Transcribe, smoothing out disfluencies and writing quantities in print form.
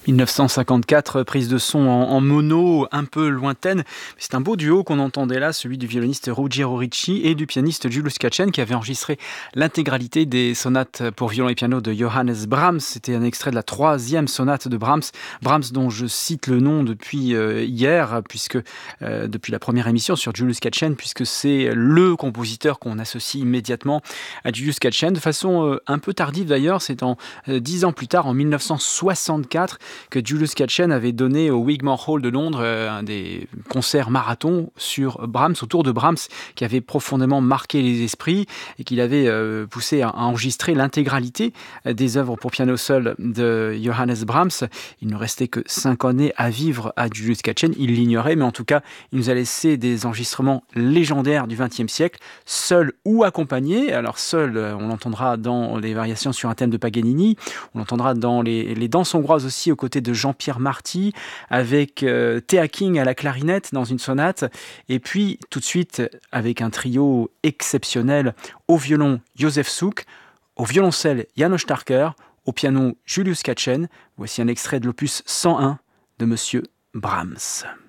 1954, prise de son en mono, un peu lointaine. C'est un beau duo qu'on entendait là, celui du violoniste Ruggiero Ricci et du pianiste Julius Katchen, qui avait enregistré l'intégralité des sonates pour violon et piano de Johannes Brahms. C'était un extrait de la 3e sonate de Brahms. Brahms dont je cite le nom depuis hier, puisque depuis la première émission sur Julius Katchen, puisque c'est le compositeur qu'on associe immédiatement à Julius Katchen, de façon un peu tardive d'ailleurs. C'est 10 ans plus tard, en 1964, que Julius Katchen avait donné au Wigmore Hall de Londres un des concerts marathon sur Brahms, autour de Brahms, qui avait profondément marqué les esprits et qu'il avait poussé à enregistrer l'intégralité des œuvres pour piano seul de Johannes Brahms. Il ne restait que 5 années à vivre à Julius Katchen, il l'ignorait, mais en tout cas, il nous a laissé des enregistrements légendaires du XXe siècle, seul ou accompagné. Alors seul, on l'entendra dans les variations sur un thème de Paganini, on l'entendra dans les danses hongroises aussi, aux côtés de Jean-Pierre Marty, avec Thea King à la clarinette dans une sonate, et puis tout de suite avec un trio exceptionnel: au violon Josef Suk, au violoncelle János Starker, au piano Julius Katchen. Voici un extrait de l'opus 101 de Monsieur Brahms.